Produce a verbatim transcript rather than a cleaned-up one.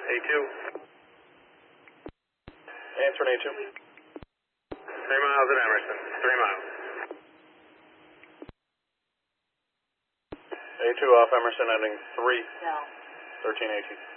A two. Answering A two. Three miles at Emerson. Three miles. A two off Emerson, ending three. No. thirteen eighteen.